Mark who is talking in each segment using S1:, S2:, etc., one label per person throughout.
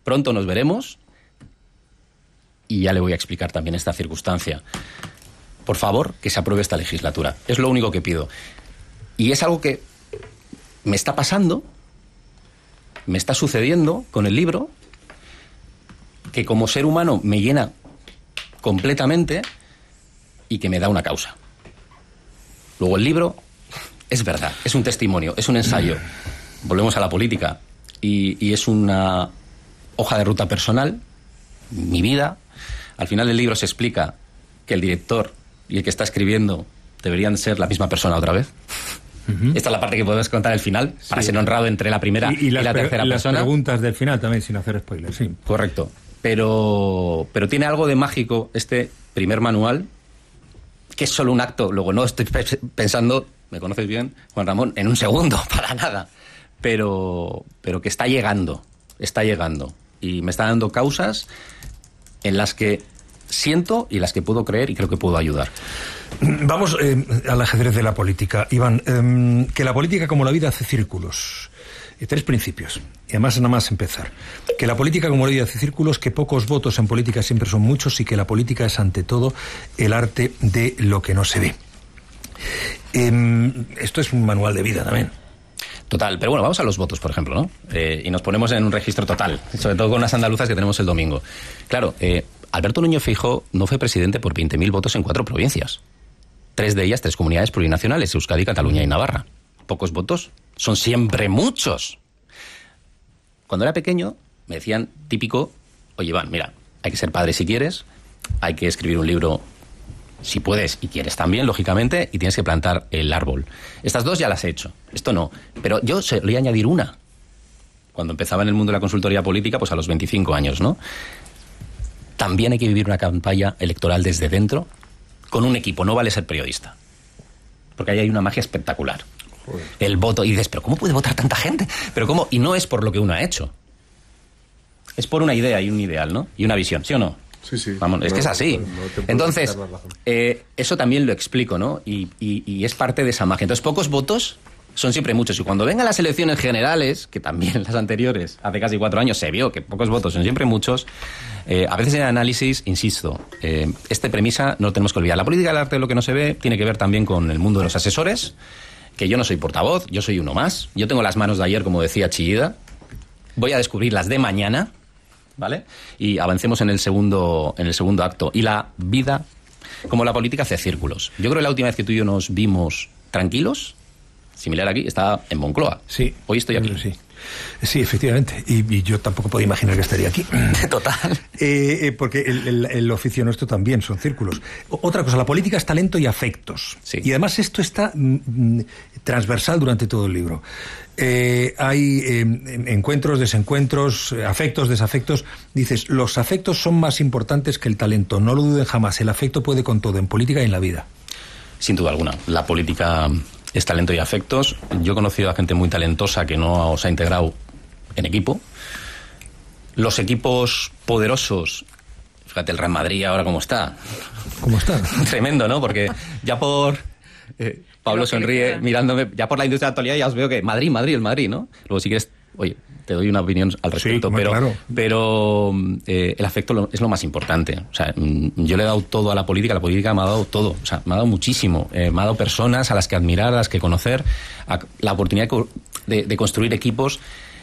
S1: Pronto nos veremos y ya le voy a explicar también esta circunstancia. Por favor, que se apruebe esta legislatura. Es lo único que pido. Y es algo que me está pasando, me está sucediendo con el libro, que como ser humano me llena completamente y que me da una causa. Luego el libro es verdad, es un testimonio, es un ensayo. Volvemos a la política y es una hoja de ruta personal, mi vida. Al final del libro se explica que el director y el que está escribiendo deberían ser la misma persona otra vez. Esta es la parte que podemos contar al final, para ser honrado entre la primera y la tercera persona.
S2: Las preguntas del final también, sin hacer spoilers, sí.
S1: Correcto. Pero tiene algo de mágico este primer manual, que es solo un acto. Luego no estoy pensando, me conoces bien, Juan Ramón, en un segundo, para nada. Pero que está llegando. Y me está dando causas en las que siento y las que puedo creer y creo que puedo ayudar.
S2: Vamos al ajedrez de la política. Iván, que la política, como la vida, hace círculos. 3 principios. Y además, nada más empezar. Que la política, como la vida, hace círculos, que pocos votos en política siempre son muchos y que la política es, ante todo, el arte de lo que no se ve. Esto es un manual de vida también.
S1: Total, pero bueno, vamos a los votos, por ejemplo, ¿no? Y nos ponemos en un registro total, sobre todo con las andaluzas que tenemos el domingo. Claro, Alberto Núñez Feijóo no fue presidente por 20.000 votos en 4 provincias. 3 de ellas, 3 comunidades plurinacionales, Euskadi, Cataluña y Navarra. Pocos votos son siempre muchos. Cuando era pequeño, me decían, típico, oye, Iván, mira, hay que ser padre si quieres, hay que escribir un libro si puedes y quieres también, lógicamente, y tienes que plantar el árbol. Estas 2 ya las he hecho, esto no. Pero yo solía añadir una. Cuando empezaba en el mundo de la consultoría política, pues a los 25 años, ¿no? También hay que vivir una campaña electoral desde dentro, con un equipo, no vale ser periodista. Porque ahí hay una magia espectacular. Joder. El voto, y dices, ¿pero cómo puede votar tanta gente? ¿Pero cómo? Y no es por lo que uno ha hecho. Es por una idea y un ideal, ¿no? Y una visión, ¿sí o no?
S3: Sí.
S1: Vamos, es que es así. Entonces, eso también lo explico, ¿no? Y es parte de esa magia. Entonces, pocos votos son siempre muchos. Y cuando vengan las elecciones generales, que también las anteriores, hace casi 4 años, se vio que pocos votos son siempre muchos, a veces en el análisis, insisto, esta premisa no lo tenemos que olvidar. La política del arte de lo que no se ve tiene que ver también con el mundo de los asesores, que yo no soy portavoz, yo soy uno más. Yo tengo las manos de ayer, como decía Chillida. Voy a descubrir las de mañana, ¿vale? Y avancemos en el segundo acto. Y la vida, como la política, hace círculos. Yo creo que la última vez que tú y yo nos vimos tranquilos, similar aquí, estaba en Moncloa.
S2: Sí.
S1: Hoy estoy aquí.
S2: Sí, efectivamente. Y yo tampoco podía imaginar que estaría aquí.
S1: Total.
S2: Porque el oficio nuestro también son círculos. Otra cosa, la política es talento y afectos.
S1: Sí.
S2: Y además esto está transversal durante todo el libro. Hay encuentros, desencuentros, afectos, desafectos. Dices, los afectos son más importantes que el talento. No lo duden jamás. El afecto puede con todo, en política y en la vida.
S1: Sin duda alguna. La política es talento y afectos. Yo he conocido a gente muy talentosa que no se ha integrado en equipo. Los equipos poderosos, fíjate el Real Madrid ahora cómo está.
S2: ¿Cómo está?
S1: Tremendo, ¿no? Porque ya por... Pablo sonríe mirándome, ya por la industria de la actualidad ya os veo que Madrid, el Madrid, ¿no? Luego si quieres, oye, te doy una opinión al respecto,
S2: sí,
S1: pero,
S2: claro.
S1: pero el afecto es lo más importante. O sea, yo le he dado todo a la política me ha dado todo, o sea, me ha dado muchísimo, me ha dado personas a las que admirar, a las que conocer, la oportunidad de construir equipos,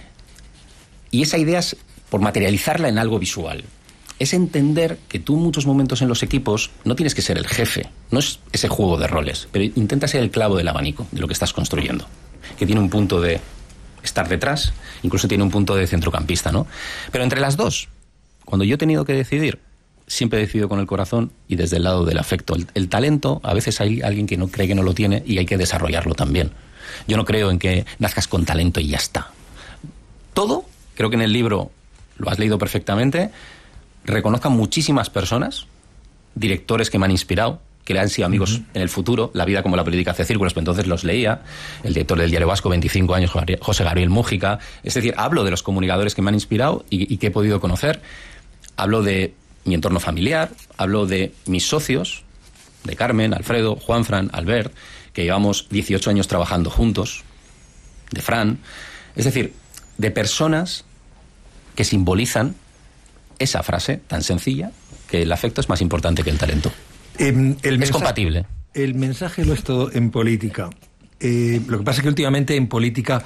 S1: y esa idea es por materializarla en algo visual. Es entender que tú en muchos momentos en los equipos no tienes que ser el jefe, no es ese juego de roles, pero intenta ser el clavo del abanico de lo que estás construyendo, que tiene un punto de estar detrás, incluso tiene un punto de centrocampista, ¿no? Pero entre las dos, cuando yo he tenido que decidir, siempre he decidido con el corazón y desde el lado del afecto. El talento, a veces hay alguien que no cree que no lo tiene y hay que desarrollarlo también. Yo no creo en que nazcas con talento y ya está. Todo, creo que en el libro lo has leído perfectamente, reconozcan muchísimas personas, directores que me han inspirado, que le han sido amigos en el futuro, la vida como la política hace círculos, pues entonces los leía, el director del Diario Vasco, 25 años, José Gabriel Mújica, es decir, hablo de los comunicadores que me han inspirado y que he podido conocer, hablo de mi entorno familiar, hablo de mis socios, de Carmen, Alfredo, Juanfran, Albert, que llevamos 18 años trabajando juntos, de Fran, es decir, de personas que simbolizan esa frase tan sencilla, que el afecto es más importante que el talento. Es compatible.
S2: El mensaje lo es todo en política. Lo que pasa es que últimamente en política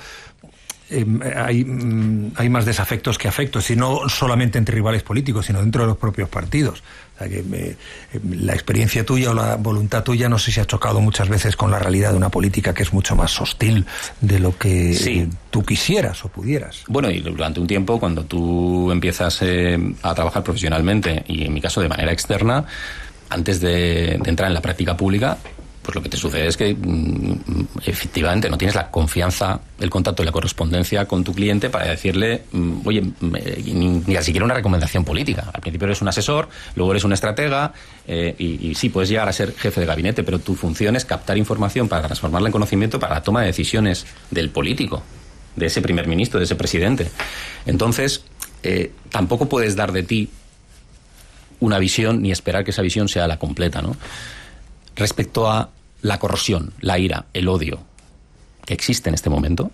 S2: hay más desafectos que afectos, y no solamente entre rivales políticos, sino dentro de los propios partidos. O sea, que la experiencia tuya o la voluntad tuya no sé si ha chocado muchas veces con la realidad de una política que es mucho más hostil de lo que tú quisieras o pudieras.
S1: Bueno, y durante un tiempo, cuando tú empiezas a trabajar profesionalmente, y en mi caso de manera externa, antes de entrar en la práctica pública, pues lo que te sucede es que efectivamente no tienes la confianza, el contacto y la correspondencia con tu cliente para decirle, oye, ni siquiera una recomendación política. Al principio eres un asesor, luego eres un estratega, y sí, puedes llegar a ser jefe de gabinete, pero tu función es captar información para transformarla en conocimiento para la toma de decisiones del político, de ese primer ministro, de ese presidente. Entonces, tampoco puedes dar de ti una visión ni esperar que esa visión sea la completa, ¿no? Respecto a la corrosión, la ira, el odio que existe en este momento,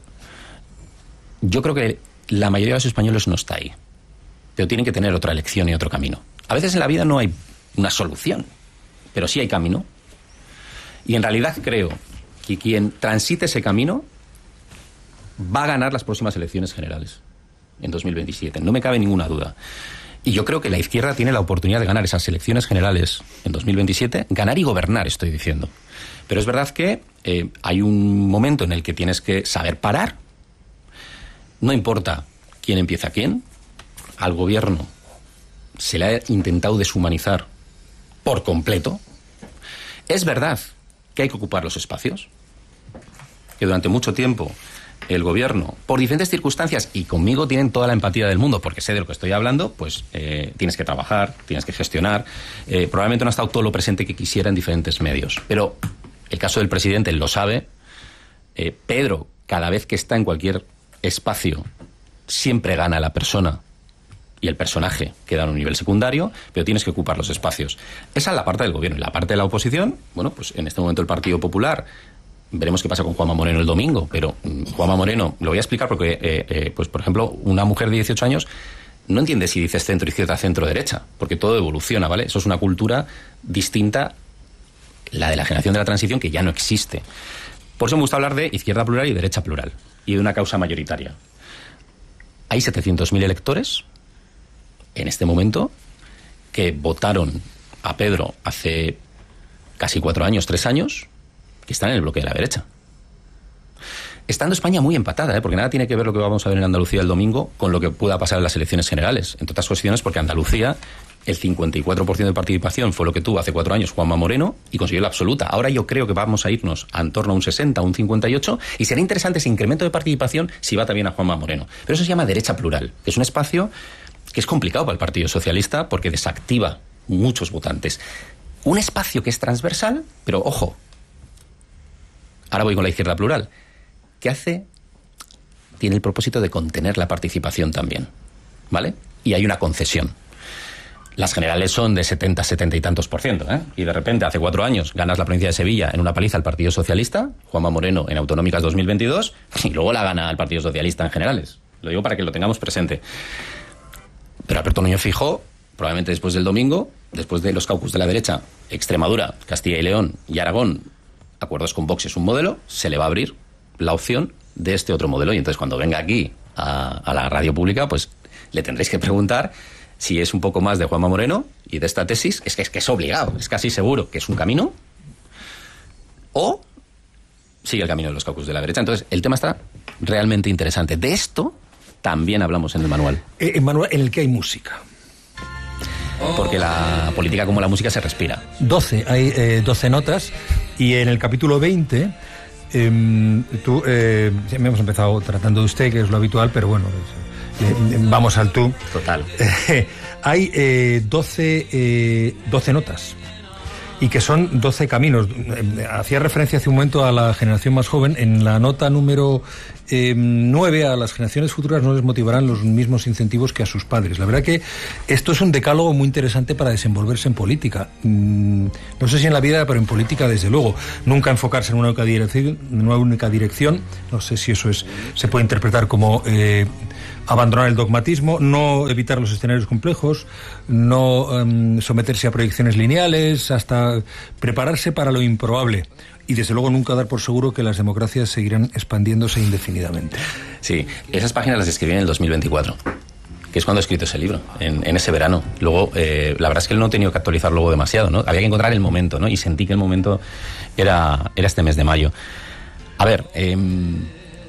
S1: yo creo que la mayoría de los españoles no está ahí, pero tienen que tener otra elección y otro camino. A veces en la vida no hay una solución, pero sí hay camino, y en realidad creo que quien transite ese camino va a ganar las próximas elecciones generales en 2027, no me cabe ninguna duda. Y yo creo que la izquierda tiene la oportunidad de ganar esas elecciones generales en 2027, ganar y gobernar, estoy diciendo. Pero es verdad que hay un momento en el que tienes que saber parar. No importa quién empieza a quién. Al gobierno se le ha intentado deshumanizar por completo. Es verdad que hay que ocupar los espacios, que durante mucho tiempo el gobierno, por diferentes circunstancias, y conmigo tienen toda la empatía del mundo, porque sé de lo que estoy hablando, pues tienes que trabajar, tienes que gestionar. Probablemente no ha estado todo lo presente que quisiera en diferentes medios. Pero el caso del presidente lo sabe. Pedro, cada vez que está en cualquier espacio, siempre gana la persona y el personaje queda en un nivel secundario, pero tienes que ocupar los espacios. Esa es la parte del gobierno. Y la parte de la oposición, bueno, pues en este momento el Partido Popular, veremos qué pasa con Juanma Moreno el domingo, pero Juanma Moreno, lo voy a explicar porque, pues por ejemplo, una mujer de 18 años no entiende si dices centro izquierda, centro derecha, porque todo evoluciona, ¿vale? Eso es una cultura distinta, la de la generación de la transición, que ya no existe. Por eso me gusta hablar de izquierda plural y derecha plural, y de una causa mayoritaria. Hay 700.000 electores en este momento que votaron a Pedro hace casi 4 años, 3 años, que están en el bloque de la derecha. Estando España muy empatada, porque nada tiene que ver lo que vamos a ver en Andalucía el domingo con lo que pueda pasar en las elecciones generales. Entre otras cuestiones, porque Andalucía, el 54% de participación fue lo que tuvo hace 4 años Juanma Moreno y consiguió la absoluta. Ahora yo creo que vamos a irnos a en torno a un 60, un 58, y será interesante ese incremento de participación si va también a Juanma Moreno. Pero eso se llama derecha plural, que es un espacio que es complicado para el Partido Socialista porque desactiva muchos votantes. Un espacio que es transversal, pero ojo, ahora voy con la izquierda plural, que tiene el propósito de contener la participación también, ¿vale? Y hay una concesión. Las generales son de 70 y tantos %, ¿eh? Y de repente, hace 4 años, ganas la provincia de Sevilla en una paliza al Partido Socialista, Juanma Moreno en autonómicas 2022, y luego la gana el Partido Socialista en generales. Lo digo para que lo tengamos presente. Pero Alberto Núñez Feijóo, probablemente después del domingo, después de los caucus de la derecha, Extremadura, Castilla y León y Aragón, acuerdos con Vox es un modelo, se le va a abrir la opción de este otro modelo. Y entonces cuando venga aquí a la radio pública, pues le tendréis que preguntar si es un poco más de Juanma Moreno y de esta tesis, es que es obligado, es casi seguro que es un camino, o sigue el camino de los caucus de la derecha. Entonces el tema está realmente interesante. De esto también hablamos en el manual.
S2: Manual en el que hay música.
S1: Porque la política, como la música, se respira.
S2: 12, hay 12 notas, y en el capítulo 20 hemos empezado tratando de usted, que es lo habitual, pero bueno, vamos al tú.
S1: Total.
S2: Hay 12 notas, y que son 12 caminos. Hacía referencia hace un momento a la generación más joven. En la nota número 9, a las generaciones futuras no les motivarán los mismos incentivos que a sus padres. La verdad que esto es un decálogo muy interesante para desenvolverse en política. No sé si en la vida, pero en política desde luego. Nunca enfocarse en una única dirección. No sé si eso se puede interpretar como abandonar el dogmatismo, no evitar los escenarios complejos, no someterse a proyecciones lineales, hasta prepararse para lo improbable. Y desde luego nunca dar por seguro que las democracias seguirán expandiéndose indefinidamente.
S1: Sí, esas páginas las escribí en el 2024, que es cuando he escrito ese libro, en ese verano. Luego, la verdad es que no he tenido que actualizar luego demasiado, ¿no? Había que encontrar el momento, ¿no? Y sentí que el momento era este mes de mayo. A ver, en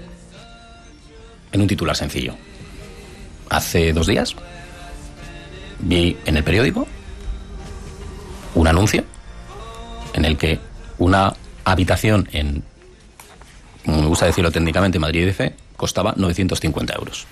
S1: un titular sencillo. Hace 2 días vi en el periódico un anuncio en el que una habitación en, como me gusta decirlo técnicamente, Madrid EDF, costaba 950 euros.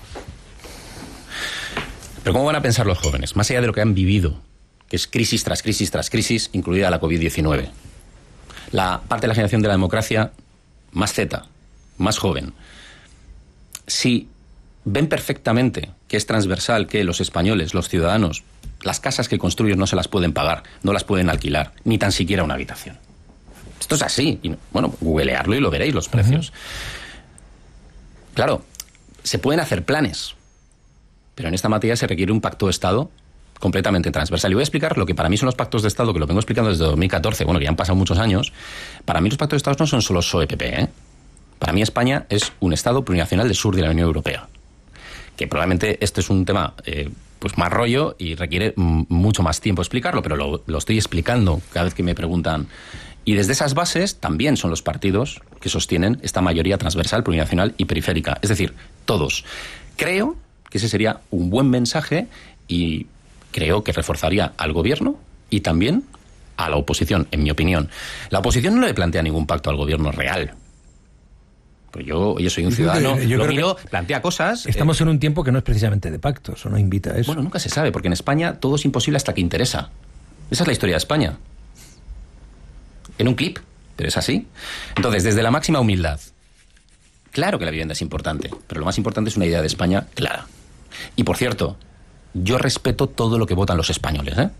S1: Pero ¿cómo van a pensar los jóvenes? Más allá de lo que han vivido, que es crisis tras crisis tras crisis, incluida la COVID-19. La parte de la generación de la democracia más Z, más joven. Si ven perfectamente que es transversal, que los españoles, los ciudadanos, las casas que construyen no se las pueden pagar, no las pueden alquilar, ni tan siquiera una habitación. Esto es así. Y, bueno, googlearlo y lo veréis, los precios. Claro, se pueden hacer planes, pero en esta materia se requiere un pacto de Estado completamente transversal. Y voy a explicar lo que para mí son los pactos de Estado, que lo vengo explicando desde 2014, bueno, que ya han pasado muchos años. Para mí los pactos de Estado no son solo PSOE-PP, ¿eh? Para mí España es un Estado plurinacional del sur de la Unión Europea. Que probablemente este es un tema pues más rollo y requiere mucho más tiempo explicarlo, pero lo estoy explicando cada vez que me preguntan. Y desde esas bases también son los partidos que sostienen esta mayoría transversal, plurinacional y periférica. Es decir, todos. Creo que ese sería un buen mensaje y creo que reforzaría al gobierno y también a la oposición, en mi opinión. La oposición no le plantea ningún pacto al gobierno real. Pues yo soy un ciudadano, lo miro, plantea cosas.
S2: Estamos en un tiempo que no es precisamente de pactos, o no invita a eso.
S1: Bueno, nunca se sabe, porque en España todo es imposible hasta que interesa. Esa es la historia de España. En un clip, pero es así. Entonces, desde la máxima humildad, claro que la vivienda es importante, pero lo más importante es una idea de España clara. Y por cierto, yo respeto todo lo que votan los españoles, ¿eh?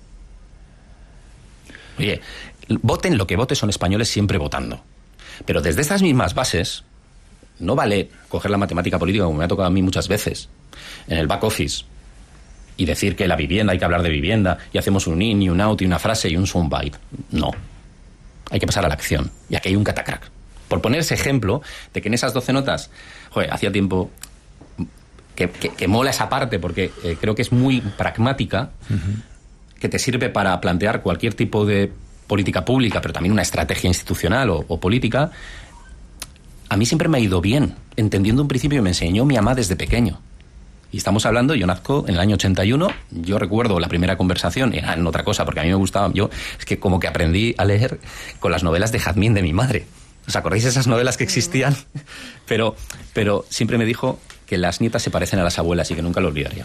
S1: Oye, voten lo que voten, son españoles siempre votando. Pero desde estas mismas bases, no vale coger la matemática política, como me ha tocado a mí muchas veces, en el back office, y decir que la vivienda, hay que hablar de vivienda, y hacemos un in y un out y una frase y un soundbite. No. Hay que pasar a la acción. Y aquí hay un catacrack. Por poner ese ejemplo de que en esas 12 notas, joder, hacía tiempo que mola esa parte, porque creo que es muy pragmática, que te sirve para plantear cualquier tipo de política pública, pero también una estrategia institucional o política. A mí siempre me ha ido bien, entendiendo un principio que me enseñó mi mamá desde pequeño. Y estamos hablando, yo nazco en el año 81, yo recuerdo la primera conversación, era en otra cosa, porque a mí me gustaba, es que como que aprendí a leer con las novelas de Jazmín de mi madre. ¿Os acordáis de esas novelas que existían? Pero siempre me dijo que las nietas se parecen a las abuelas y que nunca lo olvidaría.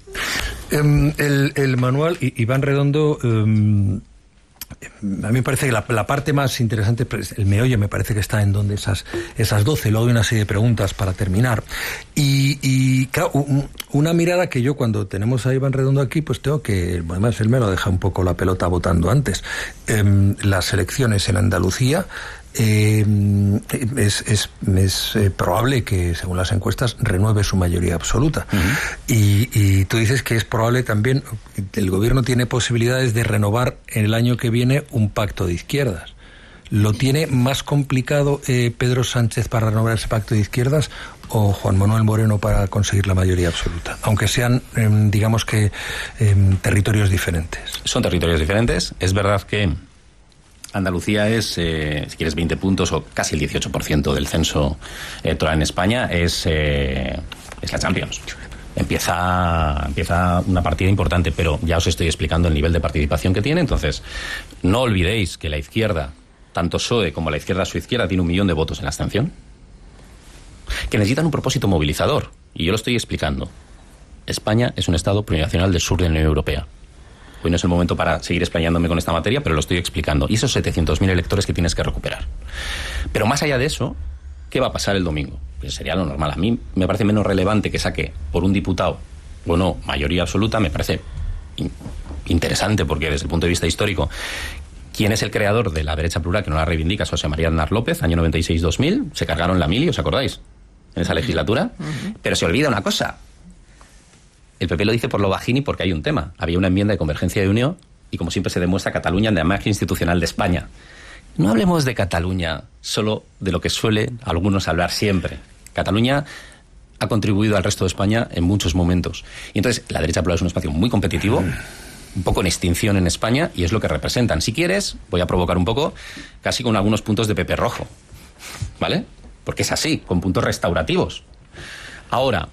S2: El manual, Iván Redondo, a mí me parece que la parte más interesante, el meollo me parece que está en donde esas 12, luego hay una serie de preguntas para terminar. Y claro, una mirada que yo cuando tenemos a Iván Redondo aquí, pues tengo que, además él me lo deja un poco la pelota votando antes. Las elecciones en Andalucía, es probable que, según las encuestas, renueve su mayoría absoluta. Y tú dices que es probable también, el gobierno tiene posibilidades de renovar en el año que viene un pacto de izquierdas. ¿Lo tiene más complicado Pedro Sánchez para renovar ese pacto de izquierdas o Juan Manuel Moreno para conseguir la mayoría absoluta? Aunque sean, digamos que, territorios diferentes.
S1: Son territorios diferentes. Es verdad que Andalucía es, si quieres, 20 puntos o casi el 18% del censo electoral en España, es la Champions. Empieza una partida importante, pero ya os estoy explicando el nivel de participación que tiene. Entonces, no olvidéis que la izquierda, tanto PSOE como la izquierda su izquierda, tiene 1 millón de votos en la abstención, que necesitan un propósito movilizador. Y yo lo estoy explicando. España es un Estado plurinacional del sur de la Unión Europea. Hoy no es el momento para seguir explayándome con esta materia, pero lo estoy explicando. Y esos 700.000 electores que tienes que recuperar. Pero más allá de eso, ¿qué va a pasar el domingo? Pues sería lo normal. A mí me parece menos relevante que saque por un diputado o no mayoría absoluta. Me parece interesante porque desde el punto de vista histórico, ¿quién es el creador de la derecha plural que no la reivindica? José María Aznar López, año 96-2000. Se cargaron la mili, ¿os acordáis? En esa legislatura. Pero se olvida una cosa. el PP lo dice por lo bajín y porque hay un tema. Había una enmienda de Convergencia y Unió y, como siempre se demuestra, Cataluña de la margen institucional de España. No hablemos de Cataluña solo de lo que suelen algunos hablar siempre. Cataluña ha contribuido al resto de España en muchos momentos. Y entonces la derecha plural es un espacio muy competitivo, un poco en extinción en España, y es lo que representan. Si quieres, voy a provocar un poco, casi con algunos puntos de Pepe Rojo, ¿vale? Porque es así, con puntos restaurativos. Ahora,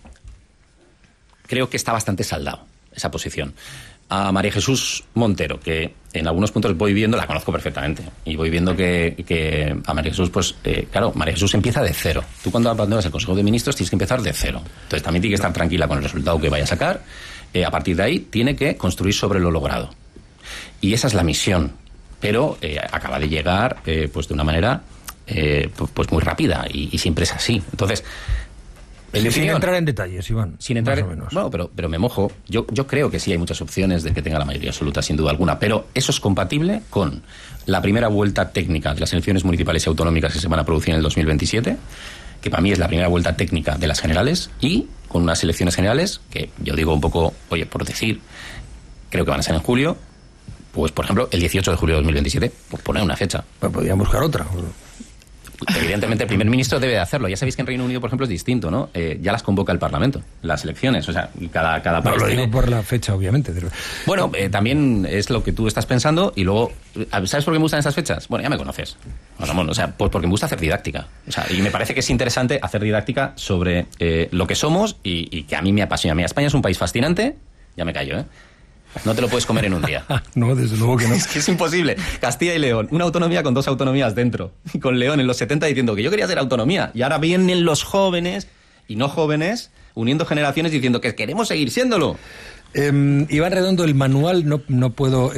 S1: creo que está bastante saldado esa posición. A María Jesús Montero, que en algunos puntos voy viendo, la conozco perfectamente, y voy viendo que a María Jesús, pues claro, María Jesús empieza de cero. Tú cuando abandonas el Consejo de Ministros tienes que empezar de cero. Entonces también tiene que estar tranquila con el resultado que vaya a sacar. A partir de ahí tiene que construir sobre lo logrado. Y esa es la misión. Pero acaba de llegar pues de una manera pues muy rápida, y siempre es así. Entonces,
S2: sin entrar en detalles, Iván.
S1: Sin entrar,
S2: más o menos.
S1: Bueno, pero me mojo. Yo creo que sí hay muchas opciones de que tenga la mayoría absoluta, sin duda alguna. Pero eso es compatible con la primera vuelta técnica de las elecciones municipales y autonómicas que se van a producir en el 2027, que para mí es la primera vuelta técnica de las generales, y con unas elecciones generales que yo digo un poco, oye, por decir, creo que van a ser en julio, pues por ejemplo el 18 de julio de 2027, por poner una fecha.
S2: Pues podrían buscar otra.
S1: Evidentemente el primer ministro debe de hacerlo. Ya sabéis que en Reino Unido, por ejemplo, es distinto, ¿no? Ya las convoca el Parlamento, las elecciones. O sea, cada país
S2: lo
S1: tiene...
S2: digo por la fecha, obviamente.
S1: Bueno, también es lo que tú estás pensando, y luego, ¿sabes por qué me gustan esas fechas? Bueno, ya me conoces, Ramón. O sea, pues porque me gusta hacer didáctica. O sea, y me parece que es interesante hacer didáctica sobre lo que somos y que a mí me apasiona. Mira, España es un país fascinante. Ya me callo, ¿eh? No te lo puedes comer en un día.
S2: No, desde luego que no.
S1: Es que es imposible. Castilla y León, una autonomía con dos autonomías dentro. Y con León en los 70 diciendo que yo quería ser autonomía. Y ahora vienen los jóvenes y no jóvenes uniendo generaciones diciendo que queremos seguir siéndolo.
S2: Iván Redondo, el manual, no puedo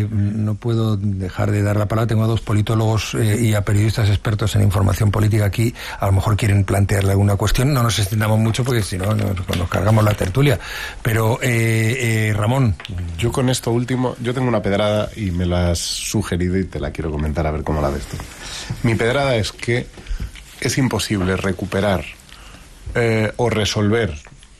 S2: dejar de dar la palabra. Tengo a dos politólogos y a periodistas expertos en información política aquí. A lo mejor quieren plantearle alguna cuestión. No nos extendamos mucho porque si no nos cargamos la tertulia. Pero, Ramón.
S3: Yo con esto último, yo tengo una pedrada y me la has sugerido y te la quiero comentar a ver cómo la ves tú. Mi pedrada es que es imposible recuperar o resolver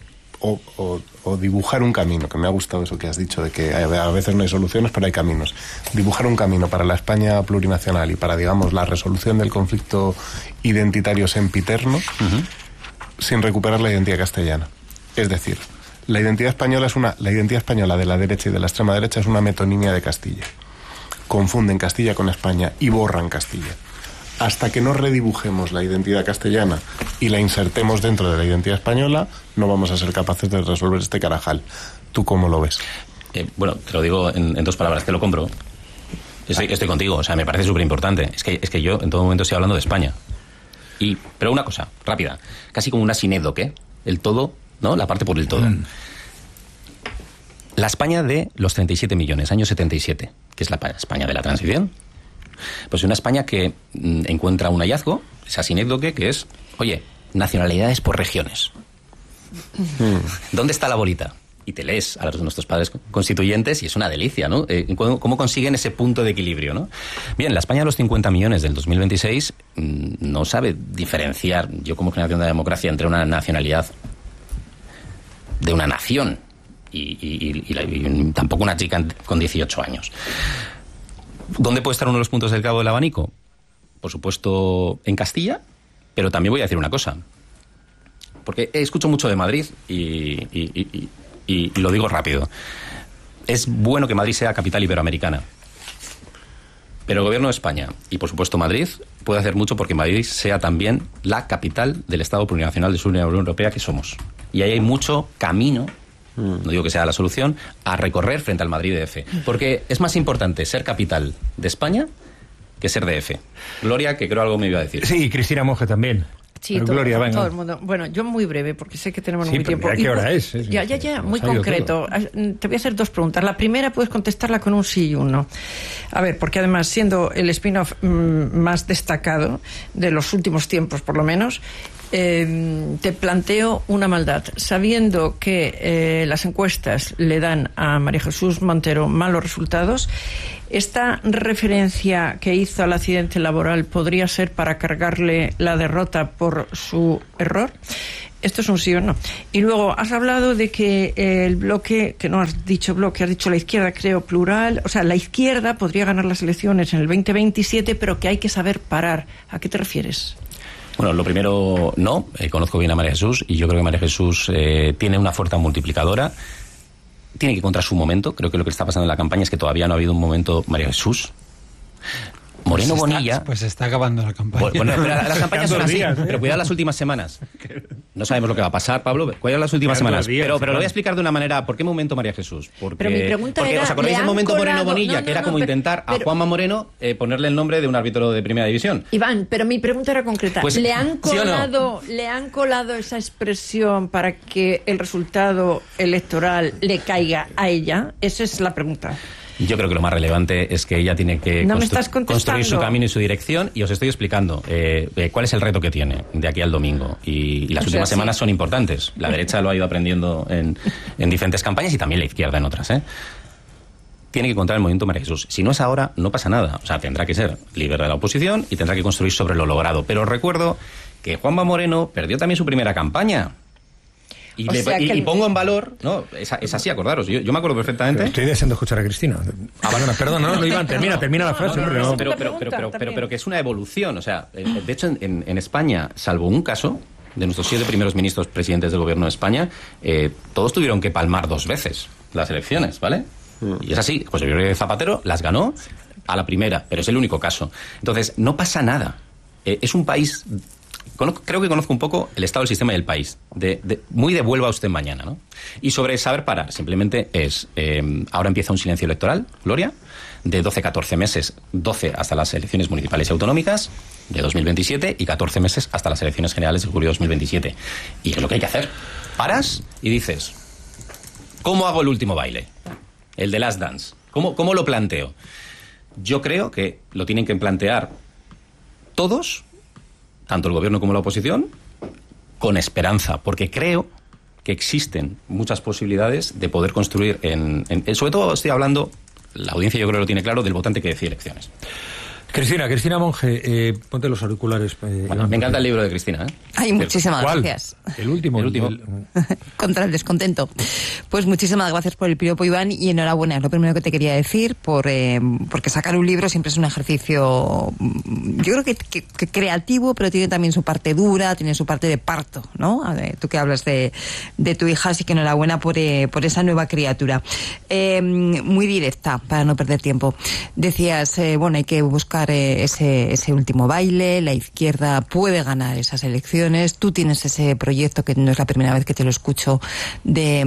S3: o dibujar un camino, que me ha gustado eso que has dicho, de que a veces no hay soluciones, pero hay caminos. Dibujar un camino para la España plurinacional y para, digamos, la resolución del conflicto identitario sempiterno, sin recuperar la identidad castellana. Es decir, la identidad española de la derecha y de la extrema derecha es una metonimia de Castilla. Confunden Castilla con España y borran Castilla. Hasta que no redibujemos la identidad castellana y la insertemos dentro de la identidad española, no vamos a ser capaces de resolver este carajal. ¿Tú cómo lo ves?
S1: Bueno, te lo digo en dos palabras, te lo compro. Estoy contigo, o sea, me parece súper importante. Es que yo en todo momento estoy hablando de España. Pero una cosa, rápida, casi como una sinédoque, el todo, ¿no? La parte por el todo. La España de los 37 millones, año 77, que es la España de la transición. Pues una España que encuentra un hallazgo, esa sinédoque, que es, oye, nacionalidades por regiones. ¿Dónde está la bolita? Y te lees a nuestros padres constituyentes y es una delicia, ¿no? ¿Cómo consiguen ese punto de equilibrio, ¿no? Bien, la España de los 50 millones del 2026 no sabe diferenciar, yo como generación de la democracia, entre una nacionalidad de una nación y tampoco una chica con 18 años. ¿Dónde puede estar uno de los puntos del cabo del abanico? Por supuesto, en Castilla, pero también voy a decir una cosa. Porque escucho mucho de Madrid y lo digo rápido. Es bueno que Madrid sea capital iberoamericana. Pero el gobierno de España y, por supuesto, Madrid puede hacer mucho porque Madrid sea también la capital del Estado plurinacional de la Unión Europea que somos. Y ahí hay mucho camino, no digo que sea la solución, a recorrer frente al Madrid DF. Porque es más importante ser capital de España que ser DF. Gloria, que creo algo me iba a decir.
S2: Sí, Cristina Monge también.
S4: Sí,
S2: Gloria, venga.
S4: todo el mundo. Bueno, yo muy breve, porque sé que tenemos muy tiempo.
S2: ¿A qué hora es?
S4: Ya, muy concreto. Te voy a hacer dos preguntas. La primera puedes contestarla con un sí y un no. A ver, porque además, siendo el spin-off más destacado de los últimos tiempos, por lo menos, te planteo una maldad. Sabiendo que las encuestas le dan a María Jesús Montero malos resultados, ¿esta referencia que hizo al accidente laboral podría ser para cargarle la derrota por su error? Esto es un sí o no. Y luego has hablado de que el bloque, que no has dicho bloque, has dicho la izquierda, creo, plural. O sea, la izquierda podría ganar las elecciones en el 2027, pero que hay que saber parar. ¿A qué te refieres?
S1: Bueno, lo primero, no. Conozco bien a María Jesús y yo creo que María Jesús tiene una fuerza multiplicadora. Tiene que encontrar su momento. Creo que lo que está pasando en la campaña es que todavía no ha habido un momento María Jesús. Moreno Bonilla...
S5: Pues se está acabando la campaña.
S1: Bueno, pero las campañas son así, pero cuidado las últimas semanas. No sabemos lo que va a pasar, Pablo. Cuidado las últimas semanas. Pero lo voy a explicar de una manera. ¿Por qué momento María Jesús?
S4: Pero mi pregunta era,
S1: ¿os acordáis del momento Moreno Bonilla? Que era como intentar a Juanma Moreno ponerle el nombre de un árbitro de primera división.
S4: Iván, pero mi pregunta era concreta.
S1: Pues,
S4: ¿Le han
S1: ¿sí o no?
S4: ¿Le han colado esa expresión para que el resultado electoral le caiga a ella? Esa es la pregunta.
S1: Yo creo que lo más relevante es que ella tiene que construir su camino y su dirección, y os estoy explicando cuál es el reto que tiene de aquí al domingo. Y las últimas semanas son importantes. La derecha lo ha ido aprendiendo en diferentes campañas y también la izquierda en otras. Tiene que encontrar el movimiento María Jesús. Si no es ahora, no pasa nada. O sea, tendrá que ser líder de la oposición y tendrá que construir sobre lo logrado. Pero recuerdo que Juanma Moreno perdió también su primera campaña. Y pongo en valor, ¿no? Es así, acordaros. Yo me acuerdo perfectamente.
S2: Estoy deseando escuchar a Cristina. Perdona, no, Iván, termina la frase.
S1: Pero que es una evolución. O sea, de hecho, en España, salvo un caso de nuestros 7 primeros ministros presidentes del gobierno de España, todos tuvieron que palmar 2 veces las elecciones, ¿vale? Y es así. José Rodríguez Zapatero las ganó a la primera, pero es el único caso. Entonces, no pasa nada. Es un país... Creo que conozco un poco el estado del sistema y el país. Muy devuelva usted mañana, ¿no? Y sobre saber parar, simplemente es... ahora empieza un silencio electoral, Gloria, de 12-14 meses, 12 hasta las elecciones municipales y autonómicas de 2027 y 14 meses hasta las elecciones generales de julio de 2027. Y es lo que hay que hacer. Paras y dices, ¿cómo hago el último baile? El de Last Dance. ¿Cómo lo planteo? Yo creo que lo tienen que plantear todos, tanto el gobierno como la oposición, con esperanza, porque creo que existen muchas posibilidades de poder construir sobre todo estoy hablando, la audiencia yo creo que lo tiene claro, del votante que decide elecciones.
S2: Cristina Monge, ponte los auriculares.
S1: Bueno, me encanta el libro de Cristina.
S6: Ay, muchísimas gracias.
S2: El último.
S6: Contra el descontento. Pues muchísimas gracias por el piropo, Iván, y enhorabuena. Es lo primero que te quería decir, porque sacar un libro siempre es un ejercicio, yo creo que creativo, pero tiene también su parte dura, tiene su parte de parto, ¿no? Tú que hablas de tu hija, así que enhorabuena por esa nueva criatura. Muy directa, para no perder tiempo. Decías, hay que buscar ese último baile, la izquierda puede ganar esas elecciones, tú tienes ese proyecto, que no es la primera vez que te lo escucho, de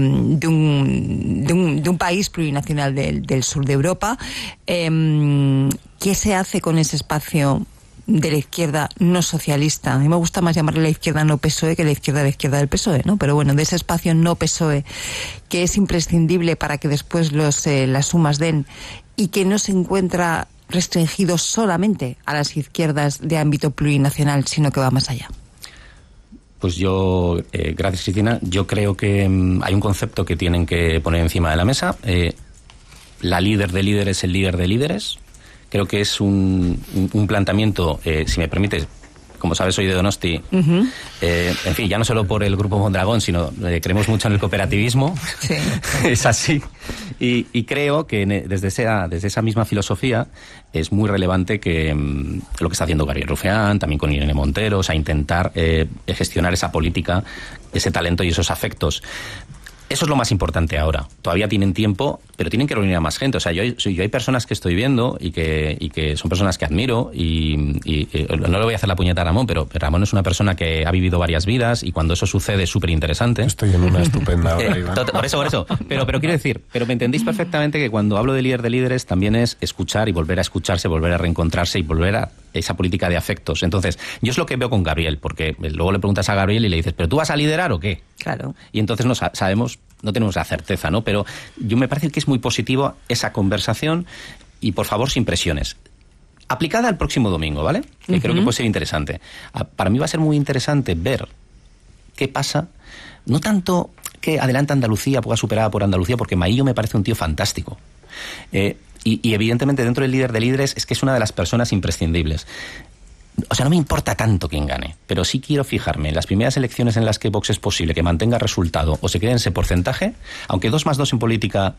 S6: un país plurinacional del sur de Europa. ¿Qué se hace con ese espacio de la izquierda no socialista? A mí me gusta más llamarle la izquierda no PSOE que la izquierda del PSOE, ¿no? Pero bueno, de ese espacio no PSOE que es imprescindible para que después las sumas den, y que no se encuentra restringido solamente a las izquierdas de ámbito plurinacional, sino que va más allá.
S1: Pues yo, gracias Cristina, yo creo que hay un concepto que tienen que poner encima de la mesa. La líder de líderes, el líder de líderes. Creo que es un planteamiento, si me permites, como sabes, soy de Donosti. Uh-huh. En fin, ya no solo por el Grupo Mondragón, sino creemos mucho en el cooperativismo. Sí. Es así. Y creo que desde esa misma filosofía es muy relevante que lo que está haciendo Gabriel Rufián, también con Irene Montero, o sea, intentar gestionar esa política, ese talento y esos afectos. Eso es lo más importante ahora. Todavía tienen tiempo, pero tienen que reunir a más gente. O sea, yo hay personas que estoy viendo y que son personas que admiro y no le voy a hacer la puñeta a Ramón, pero Ramón es una persona que ha vivido varias vidas y cuando eso sucede es súper interesante.
S3: Estoy en una estupenda hora, Iván.
S1: Por eso. Pero quiero decir, pero me entendéis perfectamente que cuando hablo de líder de líderes también es escuchar y volver a escucharse, volver a reencontrarse y volver a esa política de afectos. Entonces, yo es lo que veo con Gabriel, porque luego le preguntas a Gabriel y le dices, ¿pero tú vas a liderar o qué?
S6: Claro.
S1: Y entonces no sabemos, no tenemos la certeza, ¿no? Pero yo me parece que es muy positivo esa conversación y, por favor, sin presiones. Aplicada al próximo domingo, ¿vale? Que creo que puede ser interesante. Para mí va a ser muy interesante ver qué pasa, no tanto que adelante Andalucía, pueda superada por Andalucía, porque Maillo me parece un tío fantástico. Y evidentemente dentro del líder de líderes es que es una de las personas imprescindibles. o sea, no me importa tanto quién gane, pero sí quiero fijarme en las primeras elecciones en las que Vox es posible que mantenga resultado o se quede en ese porcentaje, aunque 2 más 2 en política